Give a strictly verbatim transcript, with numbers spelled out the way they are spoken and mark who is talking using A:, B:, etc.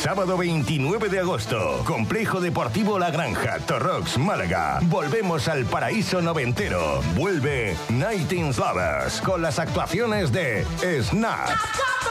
A: Sábado veintinueve de agosto, Complejo Deportivo La Granja, Torrox, Málaga. Volvemos al paraíso noventero. Vuelve Nineteen Lovers con las actuaciones de Snap.